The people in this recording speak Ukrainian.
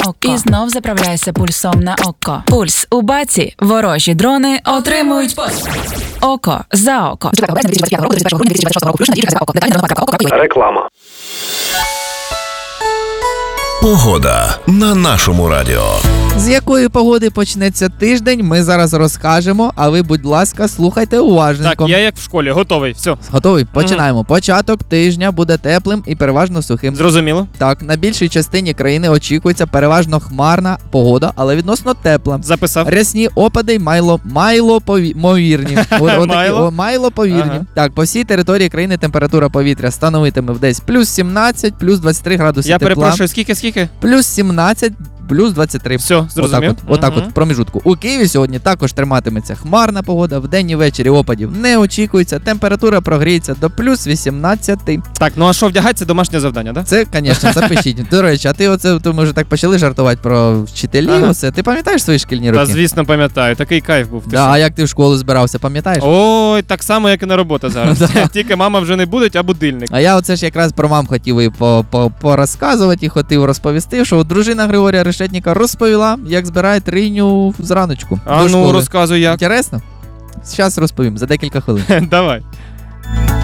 око. І знов заправляйся пульсом на око. Пульс у баці. Ворожі дрони отримують око за око. Реклама. Погода на нашому радіо. З якої погоди почнеться тиждень, ми зараз розкажемо, а ви, будь ласка, слухайте уважненько. Так, я як в школі, готовий, все. Готовий? Починаємо. Початок тижня буде теплим і переважно сухим. Зрозуміло. Так, на більшій частині країни очікується переважно хмарна погода, але відносно тепла. Записав. Рясні опади й майлоповірні. Майлоповірні. Ага. Так, по всій території країни температура повітря становитиме десь плюс 17, плюс 23 градуси Я тепла. перепрошую, скільки? Плюс 17, плюс 23. Все, зрозумів. Отак от, в проміжутку. У Києві сьогодні також триматиметься хмарна погода, вдень і ввечері опадів не очікується, температура прогріється до плюс 18. Так, ну а що вдягати, це домашнє завдання, да? Це, звісно, запишіть. До речі, а ти ми вже так почали жартувати про вчителів, Ага. оце. Ти пам'ятаєш свої шкільні роки? Та, звісно, пам'ятаю, такий кайф був. Ти Да, що? а як ти в школу збирався, пам'ятаєш? Ой, так само, як і на роботу зараз. Да. Тільки мама вже не буде, а будильник. А я оце ж якраз про мам хотів і порозказувати, і хотів розповісти, що дружина Григорія Решетніка розповіла, як збирає триню зраночку А до ну, школи. розказуй як. Інтересно? Зараз розповім, за декілька хвилин. Давай.